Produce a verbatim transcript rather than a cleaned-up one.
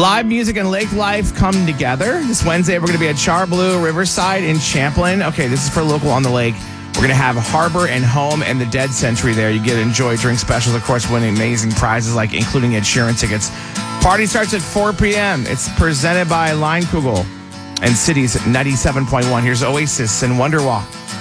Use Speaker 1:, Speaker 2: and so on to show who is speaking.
Speaker 1: Live music and lake life come together. This Wednesday, we're going to be at Char Blue Riverside in Champlain. Okay, this is for local on the lake. We're going to have Harbor and Home and the Dead Century there. You get to enjoy drink specials, of course, winning amazing prizes like including Ed Sheeran tickets. Party starts at four p.m. It's presented by Line Kugel and Cities ninety-seven point one. Here's Oasis and Wonderwall.